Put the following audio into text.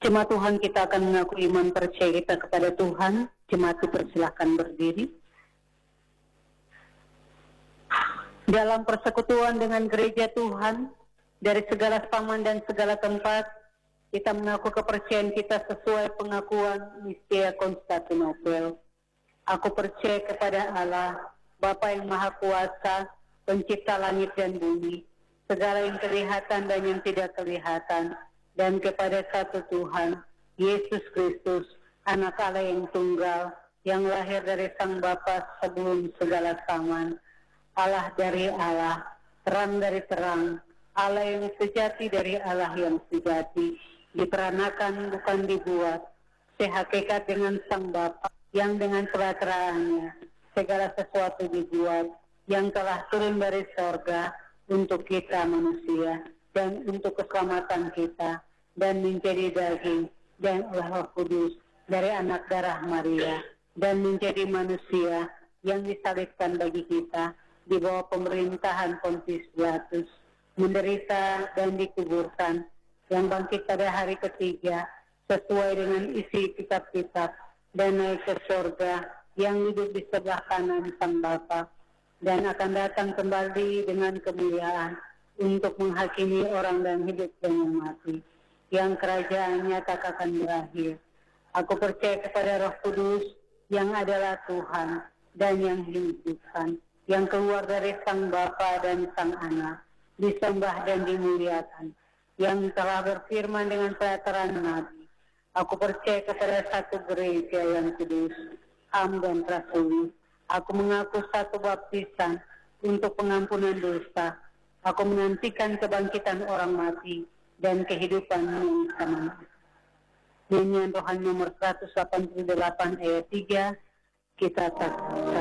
Jemaat Tuhan, kita akan mengaku iman percaya kita kepada Tuhan. Jemaat dipersilahkan berdiri. Dalam persekutuan dengan gereja Tuhan, dari segala paman dan segala tempat, kita mengaku kepercayaan kita sesuai pengakuan Nistia Konstantinopel. Aku percaya kepada Allah, Bapa yang Maha Kuasa, pencipta langit dan bumi, segala yang kelihatan dan yang tidak kelihatan, dan kepada satu Tuhan, Yesus Kristus, Anak Allah yang tunggal, yang lahir dari Sang Bapa sebelum segala zaman, Allah dari Allah, terang dari terang, Allah yang sejati dari Allah yang sejati, diperanakan bukan dibuat, sehakikat dengan Sang Bapa, yang dengan kelateraannya segala sesuatu dibuat, yang telah turun dari sorga untuk kita manusia, dan untuk keselamatan kita, dan menjadi daging, dan Roh Kudus, dari anak darah Maria, dan menjadi manusia, yang disalibkan bagi kita, di bawah pemerintahan Pontius Pilatus, menderita dan dikuburkan, yang bangkit pada hari ketiga, sesuai dengan isi kitab-kitab, dan naik ke surga, yang duduk di sebelah kanan Sang Bapa, dan akan datang kembali dengan kemuliaan, untuk menghakimi orang dan hidup dan yang mati, yang kerajaannya tak akan berakhir. Aku percaya kepada Roh Kudus, yang adalah Tuhan, dan yang menghidupkan, yang keluar dari Sang Bapa dan Sang Anak, disembah dan dimuliakan, yang telah berfirman dengan peraturan Nabi. Aku percaya kepada satu gereja yang kudus, am dan rasuli. Aku mengaku satu baptisan untuk pengampunan dosa. Aku menantikan kebangkitan orang mati dan kehidupan yang sama. Nyanyian Rohani nomor 188 ayat 3, kita tak